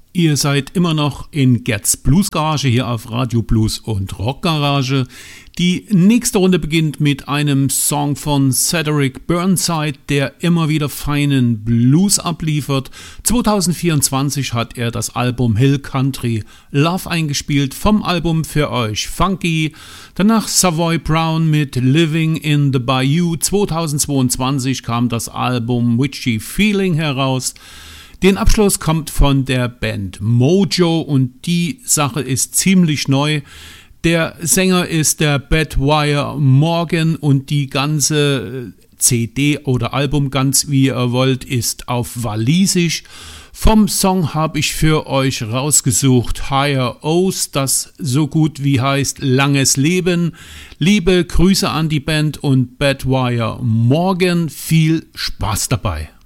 Ihr seid immer noch in Gerds Blues Garage hier auf Radio Blues und Rock Garage. Die nächste Runde beginnt mit einem Song von Cedric Burnside, der immer wieder feinen Blues abliefert. 2024 hat er das Album Hill Country Love eingespielt, vom Album für euch Funky. Danach Savoy Brown mit Living in the Bayou. 2022 kam das Album Witchy Feeling heraus. Den Abschluss kommt von der Band Mojo und die Sache ist ziemlich neu. Der Sänger ist der Bedwire Morgan und die ganze CD oder Album, ganz wie ihr wollt, ist auf Walisisch. Vom Song habe ich für euch rausgesucht Higher Oath, das so gut wie heißt Langes Leben. Liebe Grüße an die Band und Bedwire Morgan, viel Spaß dabei.